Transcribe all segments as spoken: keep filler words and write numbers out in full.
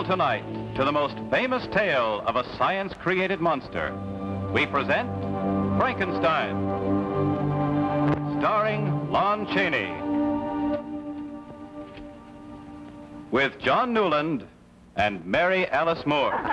tonight to the most famous tale of a science-created monster. We present Frankenstein, starring Lon Chaney, with John Newland and Mary Alice Moore. All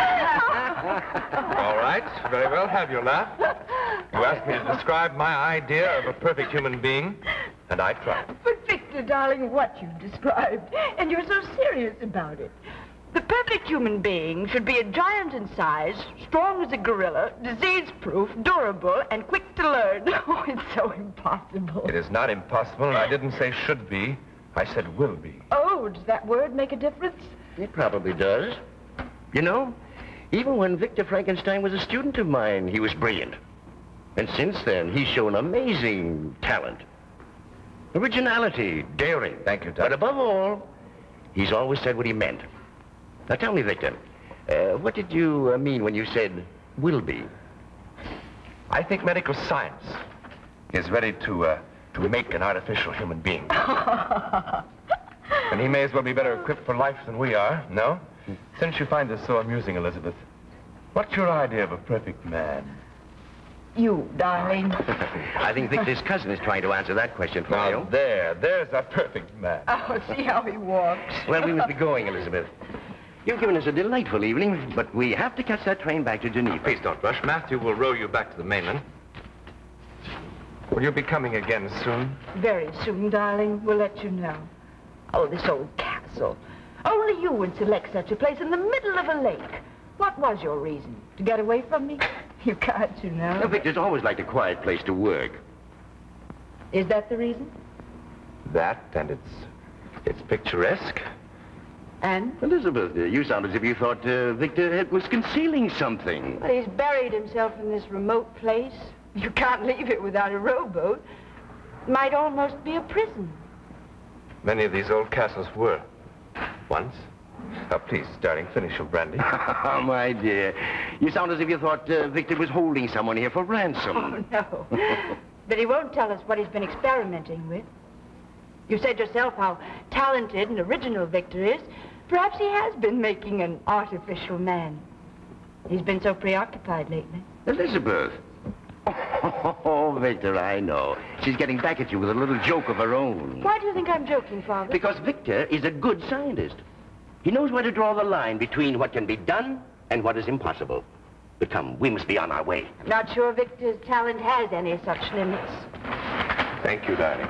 right, very well, have your laugh. You asked me to describe my idea of a perfect human being, and I tried. But Victor, darling, what you described, and you're so serious about it. The perfect human being should be a giant in size, strong as a gorilla, disease-proof, durable, and quick to learn. Oh, it's so impossible. It is not impossible, and I didn't say should be. I said will be. Oh, does that word make a difference? It probably does. You know, even when Victor Frankenstein was a student of mine, he was brilliant. And since then, he's shown amazing talent, originality, daring. Thank you, Doc. But above all, he's always said what he meant. Now tell me, Victor, uh, what did you uh, mean when you said will be? I think medical science is ready to, uh, to make an artificial human being. And he may as well be better equipped for life than we are, no? Since you find this so amusing, Elizabeth, what's your idea of a perfect man? You, darling. I think Victor's cousin is trying to answer that question for Now, you. there, there's a perfect man. Oh, see how he walks. Well, we must be going, Elizabeth. You've given us a delightful evening, but we have to catch that train back to Geneva. Please don't rush. Matthew will row you back to the mainland. Will you be coming again soon? Very soon, darling. We'll let you know. Oh, this old castle. Only you would select such a place in the middle of a lake. What was your reason? To get away from me? You can't, you know. Now, Victor's always liked a quiet place to work. Is that the reason? That, and it's, it's picturesque. And? Elizabeth, uh, you sound as if you thought uh, Victor had- was concealing something. Well, he's buried himself in this remote place. You can't leave it without a rowboat. It might almost be a prison. Many of these old castles were. Once. Now, please, darling, finish your brandy. Oh, my dear. You sound as if you thought uh, Victor was holding someone here for ransom. Oh, no. But he won't tell us what he's been experimenting with. You said yourself how talented and original Victor is. Perhaps he has been making an artificial man. He's been so preoccupied lately. Elizabeth. Oh, Victor, I know. She's getting back at you with a little joke of her own. Why do you think I'm joking, Father? Because Victor is a good scientist. He knows where to draw the line between what can be done and what is impossible. But come, we must be on our way. I'm not sure Victor's talent has any such limits. Thank you, darling.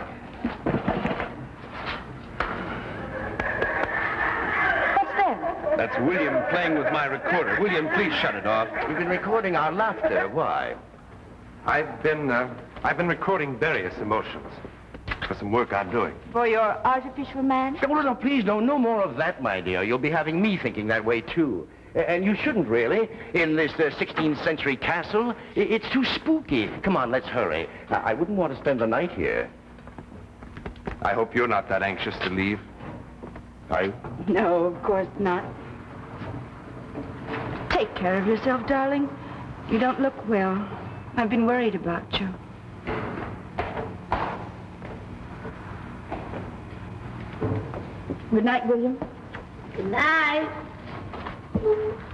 What's that? That's William playing with my recorder. William, please shut it off. You've been recording our laughter. Why? I've been, uh, I've been recording various emotions for some work I'm doing. For your artificial man? No, no, no, please, no, no more of that, my dear. You'll be having me thinking that way, too. A- And you shouldn't, really, in this uh, sixteenth century castle. I- It's too spooky. Come on, let's hurry. I, I wouldn't want to spend the night here. I hope you're not that anxious to leave. Are you? No, of course not. Take care of yourself, darling. You don't look well. I've been worried about you. Good night, William. Good night.